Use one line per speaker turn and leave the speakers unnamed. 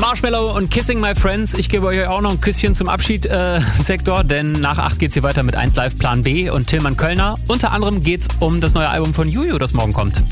Marshmello und Kissing My Friends. Ich gebe euch auch noch ein Küsschen zum Abschied, Sektor, denn nach 8 geht's hier weiter mit 1 Live Plan B und Tillmann Kölner. Unter anderem geht's um das neue Album von Juju, das morgen kommt.